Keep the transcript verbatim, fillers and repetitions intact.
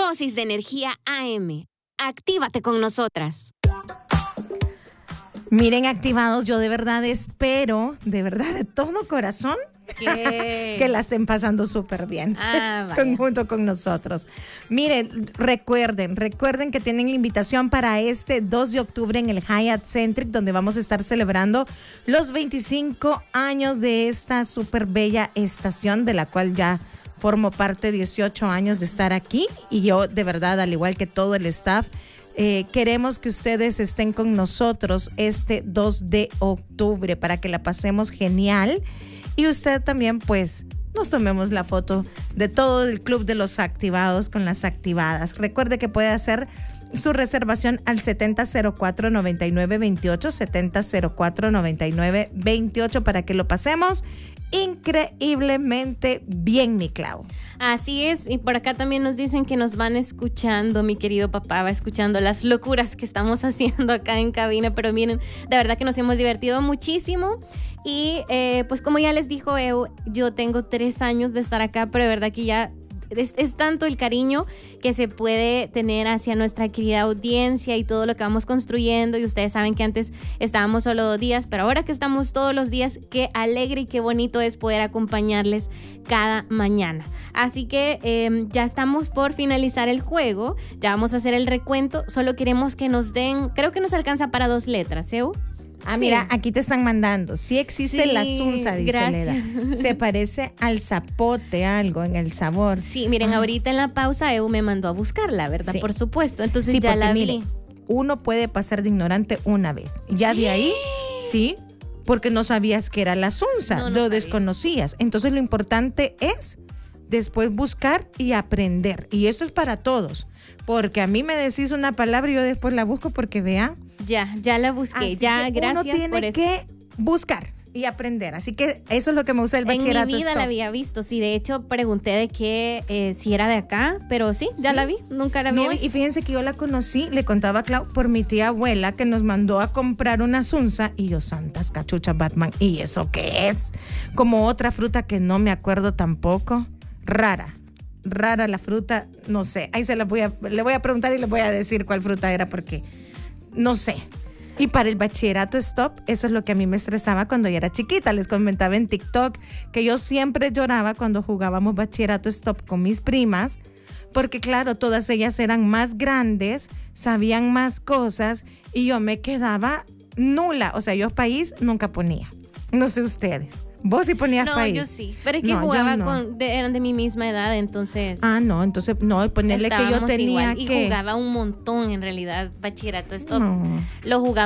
Dosis de energía A M. Actívate con nosotras. Miren, activados, yo de verdad espero, de verdad, de todo corazón, ¿Qué? que la estén pasando súper bien, Ah, vaya. con, junto con nosotros. Miren, recuerden, recuerden que tienen la invitación para este dos de octubre en el Hyatt Centric, donde vamos a estar celebrando los veinticinco años de esta súper bella estación, de la cual ya formo parte, dieciocho años de estar aquí, y yo de verdad, al igual que todo el staff, Eh, queremos que ustedes estén con nosotros este dos de octubre para que la pasemos genial y usted también pues nos tomemos la foto de todo el club de los activados con las activadas. Recuerde que puede hacer su reservación al setenta cero cuatro noventa y nueve veintiocho, setenta cero cuatro noventa y nueve veintiocho para que lo pasemos increíblemente bien, mi Clau. Así es, y por acá también nos dicen que nos van escuchando, mi querido papá va escuchando las locuras que estamos haciendo acá en cabina, pero miren, de verdad que nos hemos divertido muchísimo y eh, pues como ya les dijo Eu, yo tengo tres años de estar acá, pero de verdad que ya Es, es tanto el cariño que se puede tener hacia nuestra querida audiencia y todo lo que vamos construyendo, y ustedes saben que antes estábamos solo dos días, pero ahora que estamos todos los días, qué alegre y qué bonito es poder acompañarles cada mañana. Así que eh, ya estamos por finalizar el juego, ya vamos a hacer el recuento, solo queremos que nos den, creo que nos alcanza para dos letras, ¿eh? Ah, Sí. mira, aquí te están mandando. Sí existe Sí, la sunza, dice gracias. Leda. Se parece al zapote, algo en el sabor. Sí, miren, Ah. ahorita en la pausa Eu me mandó a buscarla, ¿verdad? Sí. Por supuesto, entonces Sí, ya porque la mire, vi. uno puede pasar de ignorante una vez. Ya de ahí, sí, porque no sabías que era la sunza, No, no lo sabía. desconocías. Entonces lo importante es después buscar y aprender. Y eso es para todos. Porque a mí me decís una palabra y yo después la busco porque vean. Ya, ya la busqué, Así ya, que gracias uno tiene por eso. que buscar y aprender. Así que eso es lo que me gusta del En bachillerato. mi vida Stop. la había visto, sí, de hecho pregunté de qué, eh, si era de acá, pero sí, ya Sí. la vi, nunca la había No, visto. y fíjense que yo la conocí, le contaba a Clau, por mi tía abuela que nos mandó a comprar una sunza y yo, santas cachuchas, Batman, ¿y eso qué es? Como otra fruta que no me acuerdo tampoco, rara. Rara la fruta, no sé, ahí se la voy a, le voy a preguntar y le voy a decir cuál fruta era porque no sé. Y para el bachillerato stop, eso es lo que a mí me estresaba cuando yo era chiquita. Les comentaba en TikTok que yo siempre lloraba cuando jugábamos bachillerato stop con mis primas, porque claro, todas ellas eran más grandes, sabían más cosas y yo me quedaba nula. O sea, yo país nunca ponía. No sé ustedes. ¿Vos sí ponías No, país? yo sí, pero es que No, yo jugaba no. con, de- eran de mi misma edad, entonces Ah, no, entonces, no, ponerle que yo estábamos tenía igual y que... jugaba un montón en realidad bachillerato stop. No. Lo jugaba